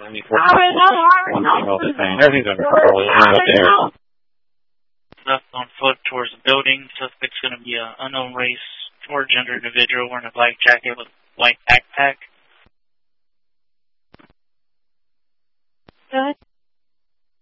Everything's under control. Left on foot towards the building. Suspect's going to be an unknown race or gender individual wearing a black jacket with a white backpack.